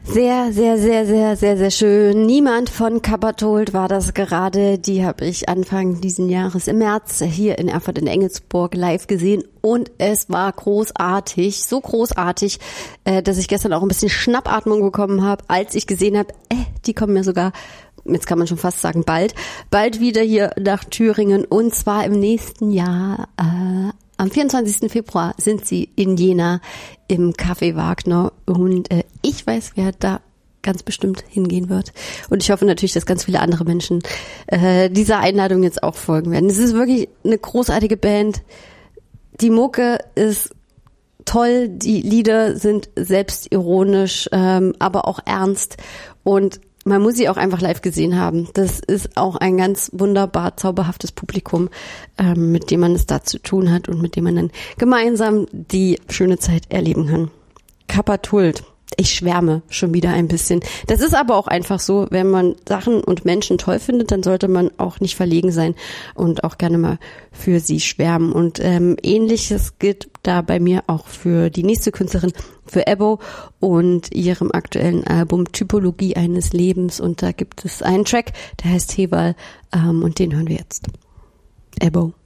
Sehr, sehr, sehr, sehr, sehr, sehr schön. Niemand von Kappertold war das gerade. Die habe ich Anfang diesen Jahres im März hier in Erfurt in Engelsburg live gesehen und es war großartig, so großartig, dass ich gestern auch ein bisschen Schnappatmung bekommen habe, als ich gesehen habe, die kommen mir sogar, jetzt kann man schon fast sagen, bald wieder hier nach Thüringen und zwar im nächsten Jahr. Am 24. Februar sind sie in Jena im Café Wagner und ich weiß, wer da ganz bestimmt hingehen wird. Und ich hoffe natürlich, dass ganz viele andere Menschen dieser Einladung jetzt auch folgen werden. Es ist wirklich eine großartige Band. Die Mucke ist toll, die Lieder sind selbstironisch, aber auch ernst und man muss sie auch einfach live gesehen haben. Das ist auch ein ganz wunderbar zauberhaftes Publikum, mit dem man es da zu tun hat und mit dem man dann gemeinsam die schöne Zeit erleben kann. Kappertold. Ich schwärme schon wieder ein bisschen. Das ist aber auch einfach so, wenn man Sachen und Menschen toll findet, dann sollte man auch nicht verlegen sein und auch gerne mal für sie schwärmen. Und Ähnliches gilt da bei mir auch für die nächste Künstlerin, für Ebbo und ihrem aktuellen Album Typologie eines Lebens. Und da gibt es einen Track, der heißt Heval und den hören wir jetzt. Ebbo.